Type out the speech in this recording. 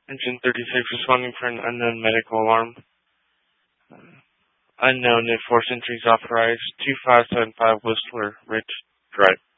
Engine 36 responding for an unknown medical alarm. Unknown if force entries authorized 2575 Whistler Ridge Drive.